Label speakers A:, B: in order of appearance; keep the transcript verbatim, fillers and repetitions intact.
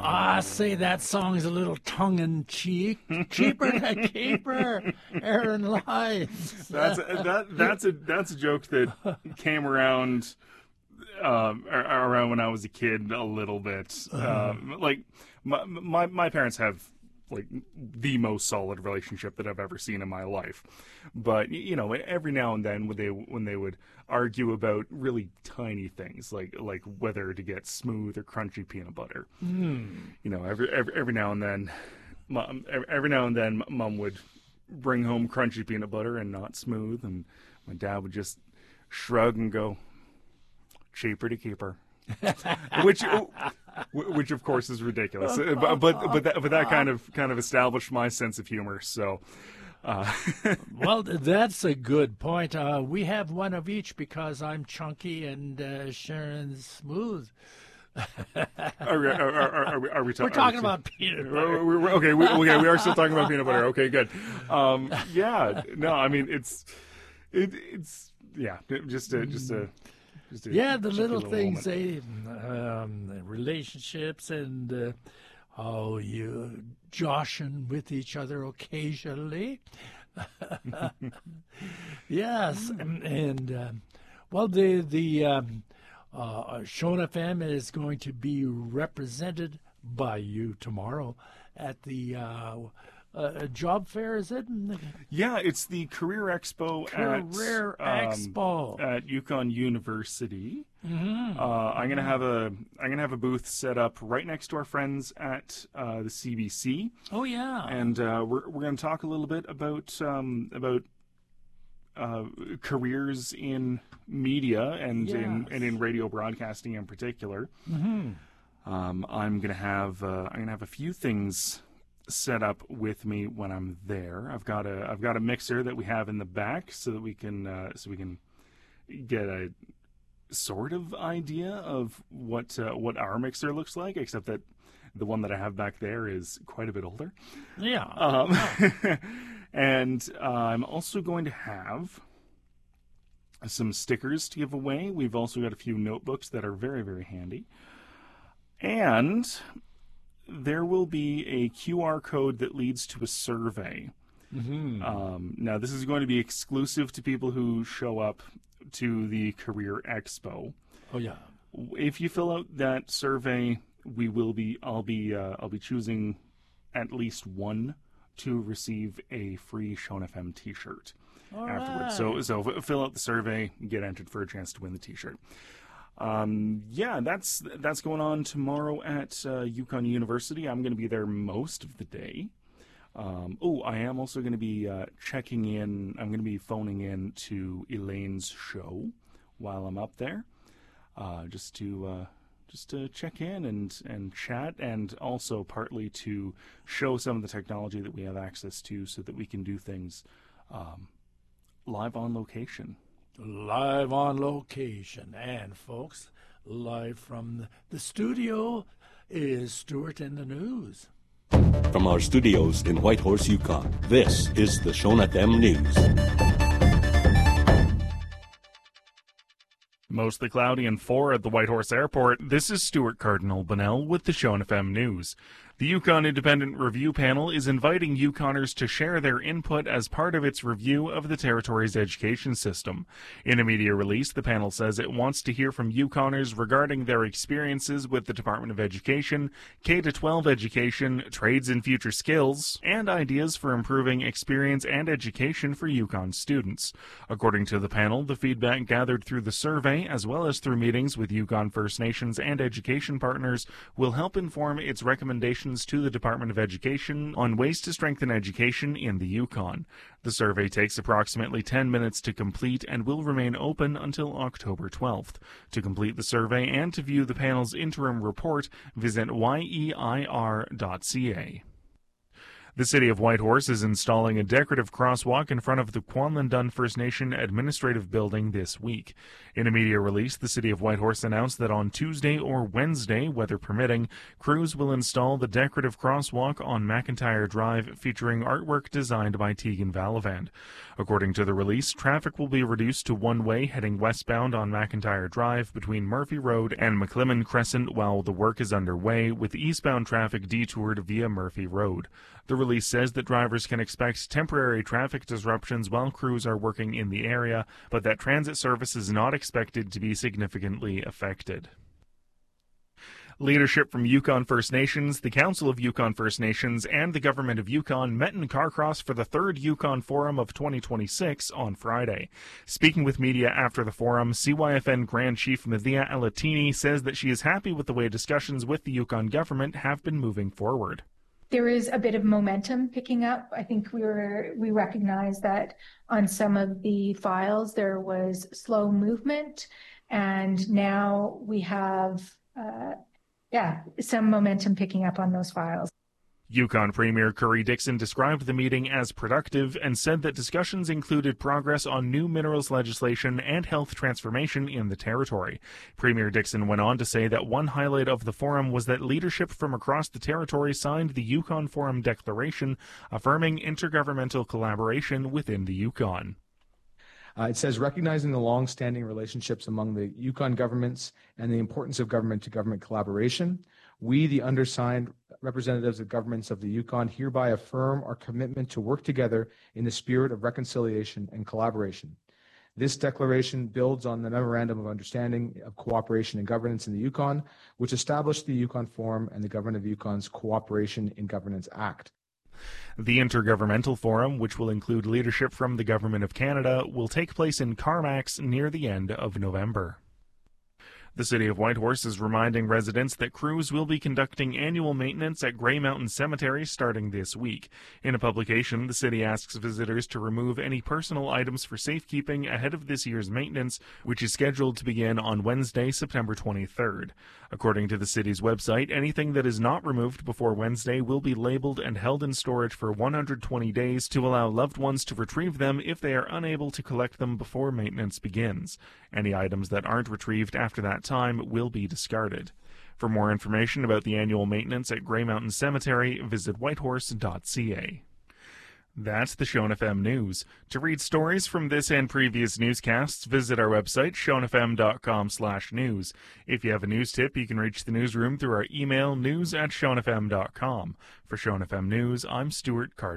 A: I say that song is a little tongue-in-cheek. Cheaper to keeper, Aaron Lights.
B: That's a, that that's a that's a joke that came around um, around when I was a kid a little bit. Um, like my, my my parents have like the most solid relationship that I've ever seen in my life, but you know, every now and then when they when they would argue about really tiny things like like whether to get smooth or crunchy peanut butter,
A: mm.
B: you know, every every every now and then, mom, every now and then, mom would bring home crunchy peanut butter and not smooth, and my dad would just shrug and go, cheaper to keep her. which, which of course is ridiculous, but but but that, but that kind of kind of established my sense of humor. So, uh.
A: Well, that's a good point. Uh, we have one of each because I'm chunky and uh, Sharon's smooth.
B: are, we, are, are, are, we, are we ta-
A: We're talking
B: are we
A: about peanut butter.
B: We're, we're, okay, we, okay, we are still talking about peanut butter. Okay, good. Um, yeah, no, I mean it's it, it's yeah, just a, just a. Just a
A: yeah, the little,
B: little
A: things, they, um, relationships and uh, how you joshing with each other occasionally. Yes, and, and um, well, the the um, uh, Shona F M is going to be represented by you tomorrow at the uh, uh, job fair, is it?
B: Yeah, it's the Career Expo
A: Career
B: at
A: Expo
B: um, at Yukon University.
A: Mm-hmm.
B: Uh, I'm gonna have a I'm gonna have a booth set up right next to our friends at uh, the C B C.
A: Oh yeah,
B: and uh, we're we're gonna talk a little bit about um, about uh, careers in media and
A: yes.
B: in and in radio broadcasting in particular.
A: Mm-hmm.
B: Um, I'm gonna have uh, I'm gonna have a few things set up with me when I'm there. I've got a I've got a mixer that we have in the back so that we can uh, so we can get a sort of idea of what uh, what our mixer looks like, except that the one that I have back there is quite a bit older.
A: Yeah.
B: Um,
A: oh.
B: And uh, I'm also going to have some stickers to give away. We've also got a few notebooks that are very, very handy. And there will be a Q R code that leads to a survey.
A: Mm-hmm.
B: Um, now, this is going to be exclusive to people who show up to the Career Expo.
A: Oh yeah.
B: If you fill out that survey, we will be. I'll be. Uh, I'll be choosing at least one to receive a free Shona F M T-shirt
A: All
B: afterwards.
A: right.
B: So, so fill out the survey, get entered for a chance to win the T-shirt. Um, yeah, that's that's going on tomorrow at uh, Yukon University. I'm going to be there most of the day. Um, oh, I am also going to be uh, checking in. I'm going to be phoning in to Elaine's show while I'm up there, uh, just to uh, just to check in and and chat, and also partly to show some of the technology that we have access to, so that we can do things um, live on location.
A: Live on location. And, folks, live from the studio is Stuart in the News.
C: From our studios in Whitehorse, Yukon, this is the Shona F M News.
B: Mostly cloudy and four at the Whitehorse Airport. This is Stuart Cardinal Bunnell with the Shona F M News. The Yukon Independent Review Panel is inviting Yukoners to share their input as part of its review of the territory's education system. In a media release, the panel says it wants to hear from Yukoners regarding their experiences with the Department of Education, K through twelve education, trades and future skills, and ideas for improving experience and education for Yukon students. According to the panel, the feedback gathered through the survey, as well as through meetings with Yukon First Nations and education partners, will help inform its recommendations to the Department of Education on ways to strengthen education in the Yukon. The survey takes approximately ten minutes to complete and will remain open until October twelfth. To complete the survey and to view the panel's interim report, visit y e i r dot c a. The City of Whitehorse is installing a decorative crosswalk in front of the Kwanlundun First Nation Administrative Building this week. In a media release, the City of Whitehorse announced that on Tuesday or Wednesday, weather permitting, crews will install the decorative crosswalk on McIntyre Drive featuring artwork designed by Tegan Valavand. According to the release, traffic will be reduced to one way heading westbound on McIntyre Drive between Murphy Road and McClimmon Crescent while the work is underway, with eastbound traffic detoured via Murphy Road. The release says that drivers can expect temporary traffic disruptions while crews are working in the area, but that transit service is not expected to be significantly affected. Leadership from Yukon First Nations, the Council of Yukon First Nations, and the Government of Yukon met in Carcross for the third Yukon Forum of twenty twenty-six on Friday. Speaking with media after the forum, C Y F N Grand Chief Mithia Alatini says that she is happy with the way discussions with the Yukon government have been moving forward.
D: There is a bit of momentum picking up. I think we were we recognize that on some of the files there was slow movement, and now we have uh, yeah some momentum picking up on those files.
B: Yukon Premier Curry Dixon described the meeting as productive and said that discussions included progress on new minerals legislation and health transformation in the territory. Premier Dixon went on to say that one highlight of the forum was that leadership from across the territory signed the Yukon Forum Declaration, affirming intergovernmental collaboration within the Yukon.
E: Uh, it says, recognizing the long-standing relationships among the Yukon governments and the importance of government-to-government collaboration, we, the undersigned representatives of governments of the Yukon, hereby affirm our commitment to work together in the spirit of reconciliation and collaboration. This declaration builds on the Memorandum of Understanding of Cooperation and Governance in the Yukon, which established the Yukon Forum and the Government of Yukon's Cooperation in Governance Act.
B: The Intergovernmental Forum, which will include leadership from the Government of Canada, will take place in Carmacks near the end of November. The City of Whitehorse is reminding residents that crews will be conducting annual maintenance at Grey Mountain Cemetery starting this week. In a publication, the city asks visitors to remove any personal items for safekeeping ahead of this year's maintenance, which is scheduled to begin on Wednesday, September twenty-third. According to the city's website, anything that is not removed before Wednesday will be labeled and held in storage for one hundred twenty days to allow loved ones to retrieve them if they are unable to collect them before maintenance begins. Any items that aren't retrieved after that time will be discarded. For more information about the annual maintenance at Grey Mountain Cemetery, visit whitehorse dot c a. That's the Shone F M News. To read stories from this and previous newscasts, visit our website, shone f m dot com slash news. If you have a news tip, you can reach the newsroom through our email, news at shone f m dot com. For Shone F M News, I'm Stuart Cardinal.